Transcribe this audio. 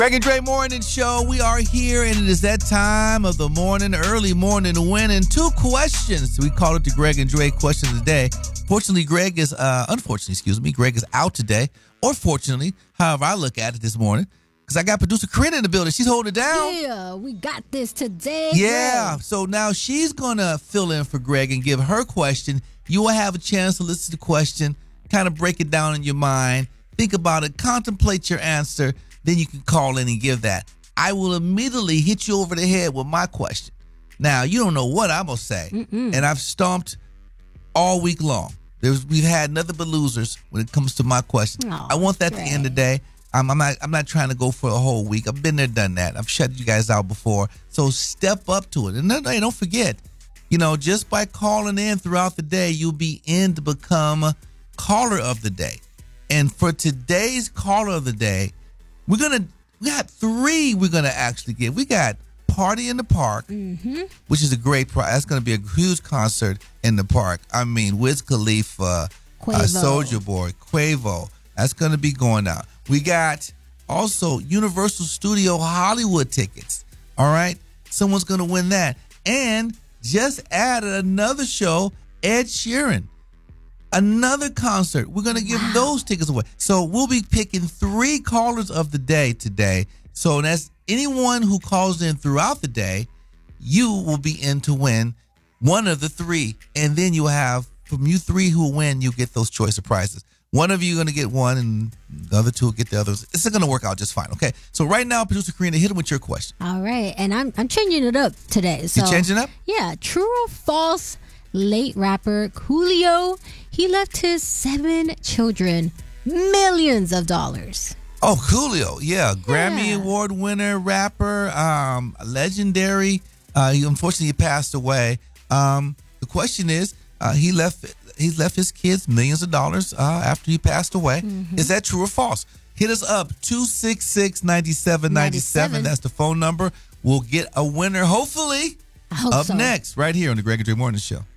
Greg and Dre Morning Show. We are here, and it is that time of the morning, early morning to win. And two questions. We call it the Greg and Dre question of the day. Unfortunately, Greg is out today. Or fortunately, however I look at it this morning, because I got producer Corinne in the building. She's holding it down. Yeah, we got this today. Yeah, Greg. so now she's going to fill in for Greg and give her question. You will have a chance to listen to the question, kind of break it down in your mind, think about it, contemplate your answer. Then you can call in and give that. I will immediately hit you over the head with my question. Now, you don't know what I'm going to say. And I've stomped all week long. We've had nothing but losers when it comes to my question. I want that to end the day. I'm not trying to go for a whole week. I've been there, done that. I've shut you guys out before. So step up to it. And don't forget, just by calling in throughout the day, you'll be in to become caller of the day. And for today's caller of the day, we got three we're going to actually give. We got Party in the Park, which is a great prize. That's going to be a huge concert in the park. I mean, Wiz Khalifa, Soulja Boy, Quavo. That's going to be going out. We got also Universal Studio Hollywood tickets. All right? Someone's going to win that. And just added another show, Ed Sheeran. Another concert. We're going to give those tickets away. So we'll be picking three callers of the day today. So that's anyone who calls in throughout the day, you will be in to win one of the three. And then you'll have, from you three who win, you'll get those choice of prizes. One of you going to get one and the other two will get the others. It's going to work out just fine, okay? So right now, Producer Karina, hit him with your question. All right. And I'm changing it up today. So, you changing it up? Yeah. True or false, late rapper Coolio, he left his 7 children millions of dollars. Oh, Coolio, yeah. Grammy Award winner, rapper, legendary. Unfortunately, he passed away. The question is, he left his kids millions of dollars after he passed away. Is that true or false? Hit us up, 266-9797. That's the phone number. We'll get a winner, hopefully, up next, right here on the Greg and Dre Morning Show.